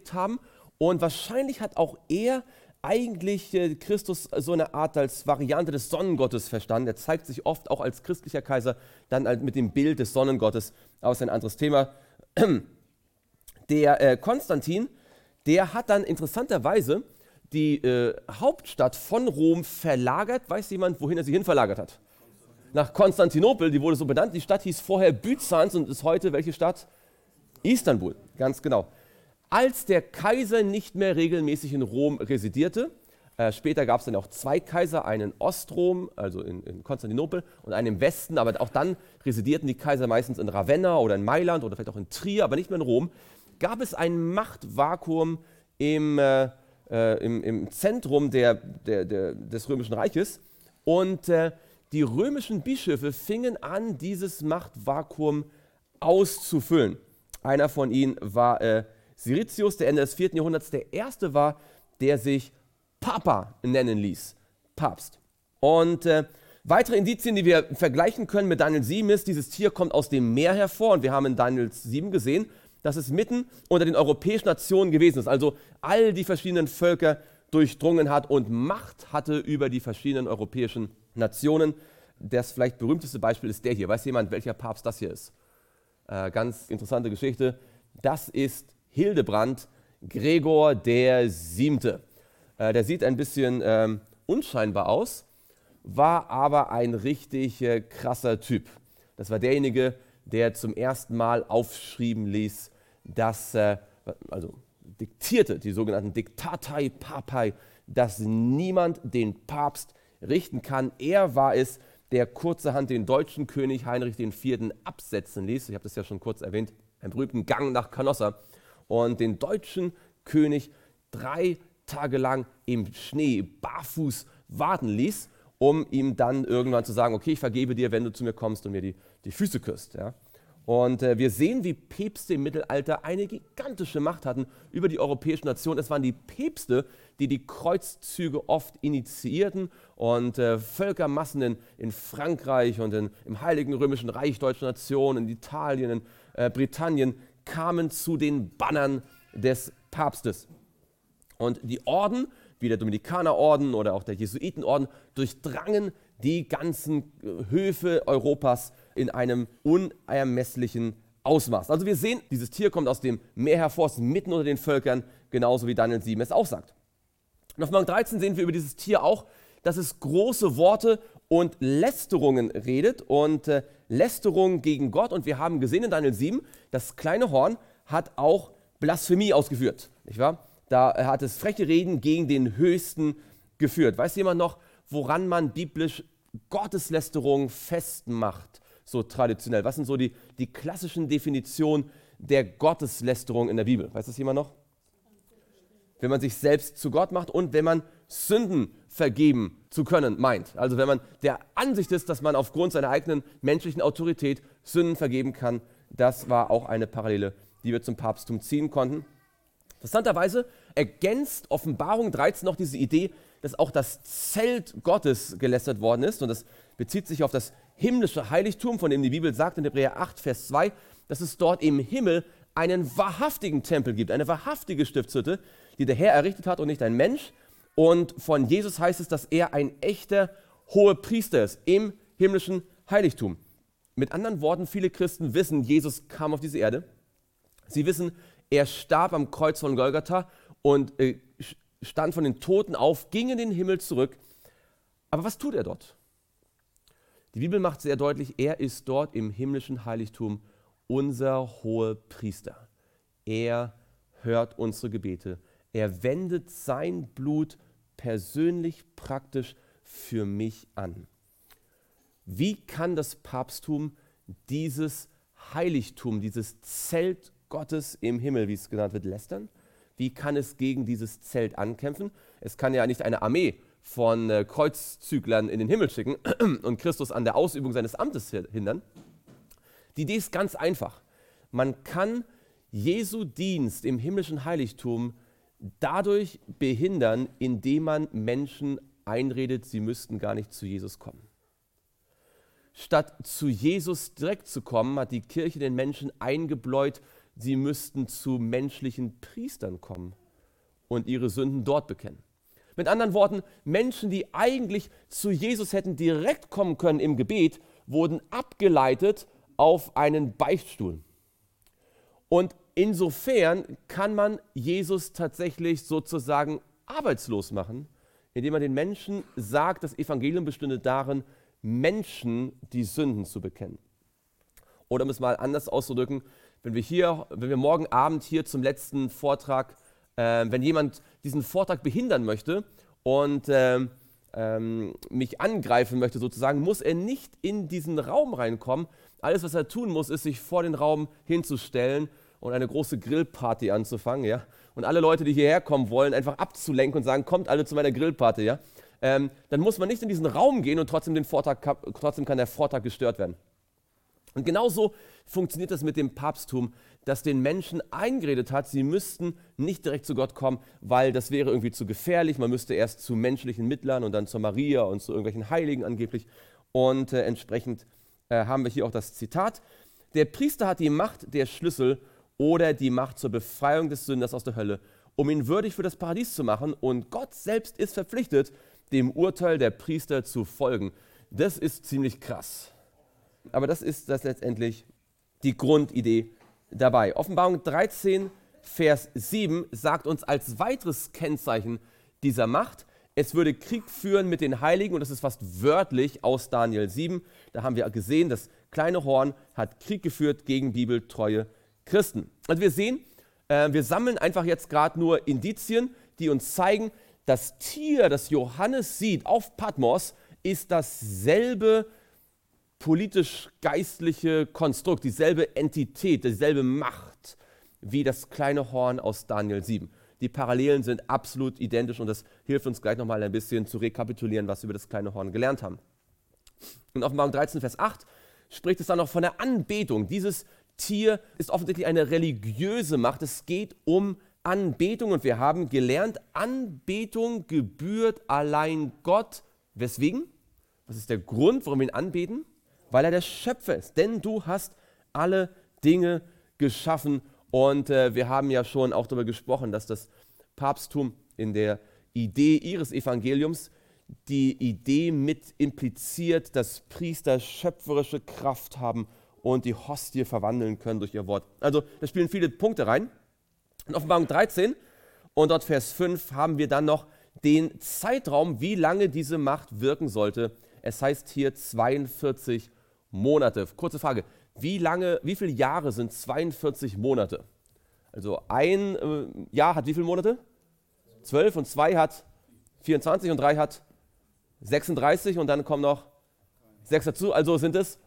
gelebt haben. Und wahrscheinlich hat auch er eigentlich Christus so eine Art als Variante des Sonnengottes verstanden. Er zeigt sich oft auch als christlicher Kaiser dann halt mit dem Bild des Sonnengottes. Aber ist ein anderes Thema. Der Konstantin, der hat dann interessanterweise die Hauptstadt von Rom verlagert. Weiß jemand, wohin er sie hin verlagert hat? Nach Konstantinopel, die wurde so benannt. Die Stadt hieß vorher Byzanz und ist heute welche Stadt? Istanbul, ganz genau. Als der Kaiser nicht mehr regelmäßig in Rom residierte, später gab es dann auch zwei Kaiser, einen in Ostrom, also in Konstantinopel, und einen im Westen, aber auch dann residierten die Kaiser meistens in Ravenna oder in Mailand oder vielleicht auch in Trier, aber nicht mehr in Rom, gab es ein Machtvakuum im Zentrum des Römischen Reiches und die römischen Bischöfe fingen an, dieses Machtvakuum auszufüllen. Einer von ihnen war Siricius, der Ende des 4. Jahrhunderts der erste war, der sich Papa nennen ließ, Papst. Und weitere Indizien, die wir vergleichen können mit Daniel 7 ist, dieses Tier kommt aus dem Meer hervor und wir haben in Daniel 7 gesehen, dass es mitten unter den europäischen Nationen gewesen ist, also all die verschiedenen Völker durchdrungen hat und Macht hatte über die verschiedenen europäischen Nationen. Das vielleicht berühmteste Beispiel ist der hier. Weiß jemand, welcher Papst das hier ist? Ganz interessante Geschichte. Das ist Hildebrand Gregor der Siebte. Der sieht ein bisschen unscheinbar aus, war aber ein richtig krasser Typ. Das war derjenige, der zum ersten Mal aufschreiben ließ, also diktierte, die sogenannten Dictatae Papae, dass niemand den Papst richten kann. Er war es, der kurzerhand den deutschen König Heinrich IV. Absetzen ließ. Ich habe das ja schon kurz erwähnt, einen berühmten Gang nach Canossa. Und den deutschen König 3 Tage lang im Schnee barfuß warten ließ, um ihm dann irgendwann zu sagen, okay, ich vergebe dir, wenn du zu mir kommst und mir die Füße küsst. Ja? Und wir sehen, wie Päpste im Mittelalter eine gigantische Macht hatten über die europäischen Nationen. Es waren die Päpste, die Kreuzzüge oft initiierten und Völkermassen in Frankreich und im Heiligen Römischen Reich deutscher Nationen, in Italien, in Britannien, kamen zu den Bannern des Papstes. Und die Orden, wie der Dominikanerorden oder auch der Jesuitenorden, durchdrangen die ganzen Höfe Europas in einem unermesslichen Ausmaß. Also wir sehen, dieses Tier kommt aus dem Meer hervor, ist mitten unter den Völkern, genauso wie Daniel 7 es auch sagt. Und auf Mark 13 sehen wir über dieses Tier auch, dass es große Worte und Lästerungen redet und Lästerungen gegen Gott. Und wir haben gesehen in Daniel 7, das kleine Horn hat auch Blasphemie ausgeführt, nicht wahr? Da hat es freche Reden gegen den Höchsten geführt. Weiß jemand noch, woran man biblisch Gotteslästerung festmacht, so traditionell? Was sind so die klassischen Definitionen der Gotteslästerung in der Bibel? Weiß das jemand noch? Wenn man sich selbst zu Gott macht und wenn man Sünden vergeben zu können meint. Also wenn man der Ansicht ist, dass man aufgrund seiner eigenen menschlichen Autorität Sünden vergeben kann, das war auch eine Parallele, die wir zum Papsttum ziehen konnten. Interessanterweise ergänzt Offenbarung 13 noch diese Idee, dass auch das Zelt Gottes gelästert worden ist. Und das bezieht sich auf das himmlische Heiligtum, von dem die Bibel sagt in Hebräer 8, Vers 2, dass es dort im Himmel einen wahrhaftigen Tempel gibt, eine wahrhaftige Stiftshütte, die der Herr errichtet hat und nicht ein Mensch. Und von Jesus heißt es, dass er ein echter Hohepriester ist im himmlischen Heiligtum. Mit anderen Worten, viele Christen wissen, Jesus kam auf diese Erde. Sie wissen, er starb am Kreuz von Golgatha und stand von den Toten auf, ging in den Himmel zurück. Aber was tut er dort? Die Bibel macht sehr deutlich, er ist dort im himmlischen Heiligtum unser Hohepriester. Er hört unsere Gebete. Er wendet sein Blut persönlich, praktisch für mich an. Wie kann das Papsttum dieses Heiligtum, dieses Zelt Gottes im Himmel, wie es genannt wird, lästern? Wie kann es gegen dieses Zelt ankämpfen? Es kann ja nicht eine Armee von Kreuzzüglern in den Himmel schicken und Christus an der Ausübung seines Amtes hindern. Die Idee ist ganz einfach. Man kann Jesu Dienst im himmlischen Heiligtum dadurch behindern, indem man Menschen einredet, sie müssten gar nicht zu Jesus kommen. Statt zu Jesus direkt zu kommen, hat die Kirche den Menschen eingebläut, sie müssten zu menschlichen Priestern kommen und ihre Sünden dort bekennen. Mit anderen Worten, Menschen, die eigentlich zu Jesus hätten direkt kommen können im Gebet, wurden abgeleitet auf einen Beichtstuhl. Und insofern kann man Jesus tatsächlich sozusagen arbeitslos machen, indem man den Menschen sagt, das Evangelium bestünde darin, Menschen die Sünden zu bekennen. Oder um es mal anders auszudrücken, wenn wir morgen Abend hier zum letzten Vortrag, wenn jemand diesen Vortrag behindern möchte und mich angreifen möchte sozusagen, muss er nicht in diesen Raum reinkommen. Alles, was er tun muss, ist, sich vor den Raum hinzustellen und eine große Grillparty anzufangen, ja? Und alle Leute, die hierher kommen wollen, einfach abzulenken und sagen, kommt alle zu meiner Grillparty, ja? Dann muss man nicht in diesen Raum gehen und trotzdem kann der Vortrag gestört werden. Und genauso funktioniert das mit dem Papsttum, das den Menschen eingeredet hat, sie müssten nicht direkt zu Gott kommen, weil das wäre irgendwie zu gefährlich. Man müsste erst zu menschlichen Mittlern und dann zur Maria und zu irgendwelchen Heiligen angeblich. Und entsprechend haben wir hier auch das Zitat: Der Priester hat die Macht der Schlüssel oder die Macht zur Befreiung des Sünders aus der Hölle, um ihn würdig für das Paradies zu machen. Und Gott selbst ist verpflichtet, dem Urteil der Priester zu folgen. Das ist ziemlich krass. Aber das ist das letztendlich die Grundidee dabei. Offenbarung 13, Vers 7 sagt uns als weiteres Kennzeichen dieser Macht, es würde Krieg führen mit den Heiligen, und das ist fast wörtlich aus Daniel 7. Da haben wir gesehen, das kleine Horn hat Krieg geführt gegen bibeltreue Christen. Also wir sehen, wir sammeln einfach jetzt gerade nur Indizien, die uns zeigen, das Tier, das Johannes sieht auf Patmos, ist dasselbe politisch-geistliche Konstrukt, dieselbe Entität, dieselbe Macht wie das kleine Horn aus Daniel 7. Die Parallelen sind absolut identisch und das hilft uns gleich nochmal ein bisschen zu rekapitulieren, was wir über das kleine Horn gelernt haben. In Offenbarung 13, Vers 8 spricht es dann noch von der Anbetung. Dieses Tier ist offensichtlich eine religiöse Macht. Es geht um Anbetung und wir haben gelernt, Anbetung gebührt allein Gott. Weswegen? Was ist der Grund, warum wir ihn anbeten? Weil er der Schöpfer ist. Denn du hast alle Dinge geschaffen. Und wir haben ja schon auch darüber gesprochen, dass das Papsttum in der Idee ihres Evangeliums die Idee mit impliziert, dass Priester schöpferische Kraft haben und die Hostie verwandeln können durch ihr Wort. Also da spielen viele Punkte rein. In Offenbarung 13 und dort Vers 5 haben wir dann noch den Zeitraum, wie lange diese Macht wirken sollte. Es heißt hier 42 Monate. Kurze Frage, wie viele Jahre sind 42 Monate? Also ein Jahr hat wie viele Monate? 12 und 2 hat 24 und 3 hat 36 und dann kommen noch 6 dazu. Also sind es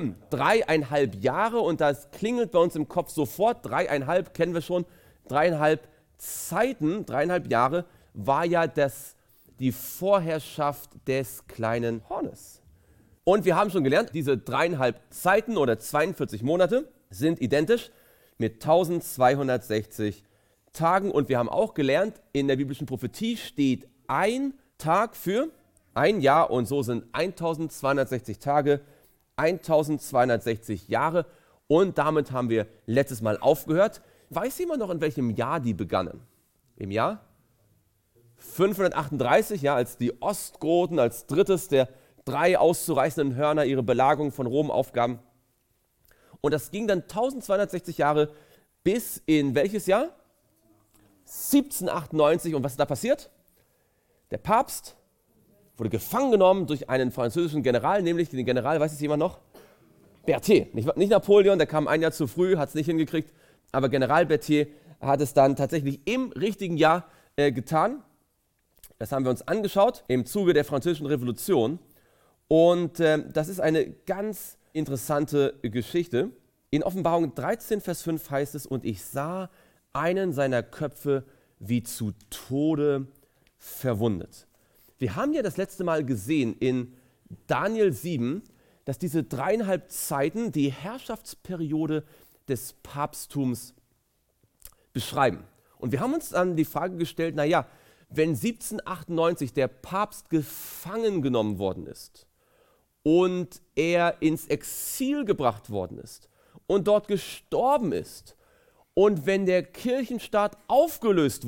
3,5 Jahre und das klingelt bei uns im Kopf sofort. 3,5 kennen wir schon. 3,5 Zeiten, 3,5 Jahre war ja die Vorherrschaft des kleinen Hornes. Und wir haben schon gelernt, diese 3,5 Zeiten oder 42 Monate sind identisch mit 1260 Tagen. Und wir haben auch gelernt, in der biblischen Prophetie steht ein Tag für ein Jahr und so sind 1260 Tage, 1260 Jahre. Und damit haben wir letztes Mal aufgehört. Weiß jemand noch, in welchem Jahr die begannen? Im Jahr 538, ja, als die Ostgoten als drittes der 3 auszureißenden Hörner ihre Belagerung von Rom aufgaben. Und das ging dann 1260 Jahre bis in welches Jahr? 1798. Und was ist da passiert? Der Papst wurde gefangen genommen durch einen französischen General, nämlich den General, weiß es jemand noch? Berthier. Nicht Napoleon, der kam ein Jahr zu früh, hat es nicht hingekriegt, aber General Berthier hat es dann tatsächlich im richtigen Jahr getan. Das haben wir uns angeschaut im Zuge der Französischen Revolution. Und das ist eine ganz interessante Geschichte. In Offenbarung 13, Vers 5 heißt es, und ich sah einen seiner Köpfe wie zu Tode verwundet. Wir haben ja das letzte Mal gesehen in Daniel 7, dass diese 3,5 Zeiten die Herrschaftsperiode des Papsttums beschreiben. Und wir haben uns dann die Frage gestellt, naja, wenn 1798 der Papst gefangen genommen worden ist und er ins Exil gebracht worden ist und dort gestorben ist Und wenn der Kirchenstaat aufgelöst